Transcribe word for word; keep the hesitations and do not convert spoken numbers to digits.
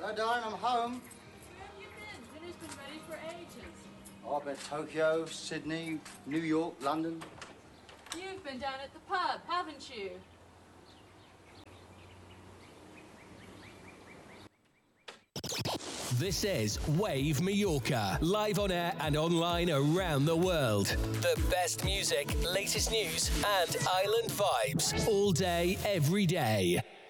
Hello, darling, I'm home. Where have you been? Dinner's been ready for ages. Oh, I've been to Tokyo, Sydney, New York, London. You've been down at the pub, haven't you? This is Wave Mallorca, live on air and online around the world. The best music, latest news, and island vibes all day, every day.